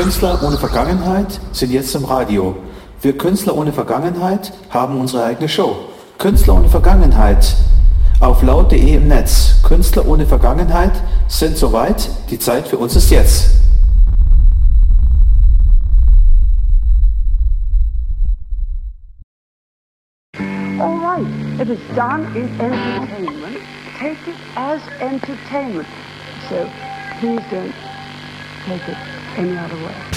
Künstler ohne Vergangenheit sind jetzt im Radio. Wir Künstler ohne Vergangenheit haben unsere eigene Show. Künstler ohne Vergangenheit auf laut.de im Netz. Künstler ohne Vergangenheit sind soweit. Die Zeit für uns ist jetzt. All right, if it's done in entertainment, take it as entertainment. So please don't take it any other way.